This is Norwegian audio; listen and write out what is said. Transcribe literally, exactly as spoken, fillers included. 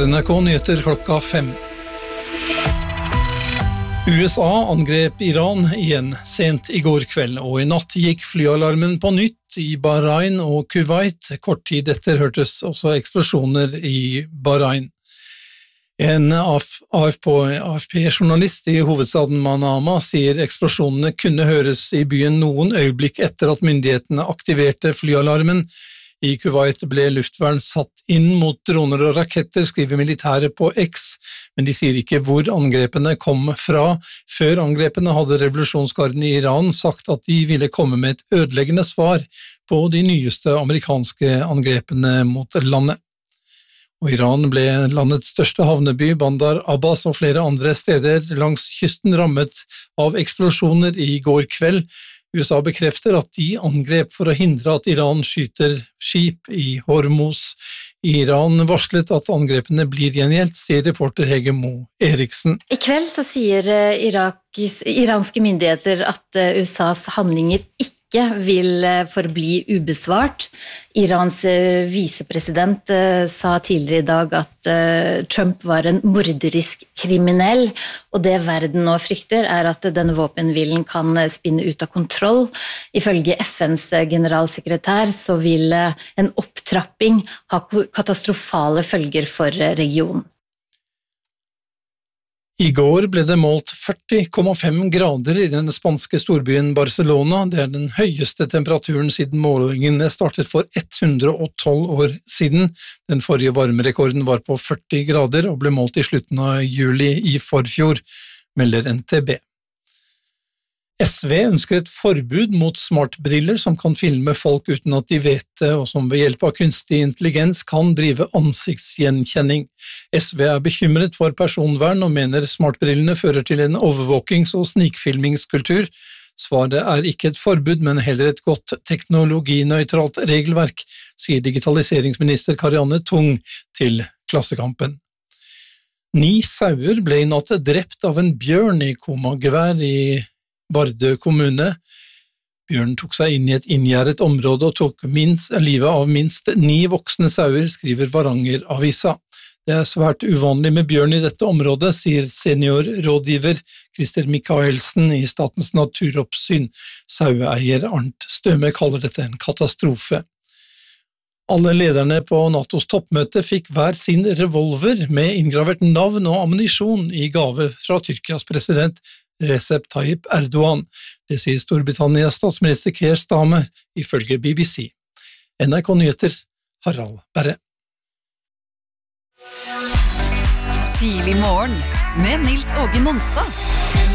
er N R K Nyheter klokka fem. U S A angrep Iran igjen sent i går kveld, og i natt gikk flyalarmen på nytt i Bahrain og Kuwait. Kort tid etter hørtes også eksplosjoner i Bahrain. En A F P-journalist i hovedstaden Manama sier eksplosjonene kunne høres i byen noen øyeblikk etter at myndighetene aktiverte flyalarmen. I Kuwait ble luftvern satt inn mot droner og raketter, skriver militæret på X, men de sier ikke hvor angrepene kom fra. Før angrepene hadde revolusjonsgarden i Iran sagt at de ville komme med et ødeleggende svar på de nyeste amerikanske angrepene mot landet. Og Iran ble landets største havneby, Bandar Abbas og flere andre steder langs kysten rammet av eksplosjoner i går kveld. U S A bekrefter at de angrep for å hindre at Iran skyter skip i Hormuz. Iran varslet at angrepene blir gjengjeldt, sier reporter Hege Mo Eriksen. I kveld så sier Irakis, iranske myndigheter at U S A's handlinger ikke vil forbli ubesvart. Irans visepresident sa tidligere i dag at Trump var en morderisk kriminell, og det verden nå frykter er at denne våpenhvilen kan spinne ut av kontroll. Ifølge F N's generalsekretær så vil en opptrapping ha katastrofale følger for regionen. I går ble det målt førti komma fem grader i den spanske storbyen Barcelona. Det er den høyeste temperaturen siden målingene startet for hundre og tolv år siden. Den forrige varmerekorden var på førti grader og ble målt i slutten av juli i forfjor, melder N T B. S V ønsker et forbud mot smartbriller som kan filme folk uten at de vet det, og som ved hjelp av kunstig intelligens kan drive ansiktsgjenkjenning. S V er bekymret for personvern og mener smartbrillene fører til en overvåkings- og snikfilmingskultur. Svaret er ikke et forbud, men heller et godt teknologinøytralt regelverk, sier digitaliseringsminister Karianne Tung til Klassekampen. Ni sauer ble i natt drept av en bjørn i Komagevær i Vardø kommune. Bjørnen tok seg inn i et inngjerdet område og tok minst, livet av minst ni voksne sauer, skriver Varanger-avisa. Det er svært uvanlig med bjørn i dette området, sier seniorrådgiver Christer Mikaelsen i Statens naturoppsyn. Saueeier Arnt Støme kaller dette en katastrofe. Alle lederne på NATOs toppmøte fikk hver sin revolver med inngravert navn og ammunisjon i gave fra Tyrkias president Recep Tayyip Erdogan. Det sier Storbritannias statsminister Keir Starmer, ifølge B B C. N R K Nyheter, Harald Berre. Tidlig morgen med Nils Åge Nonstad.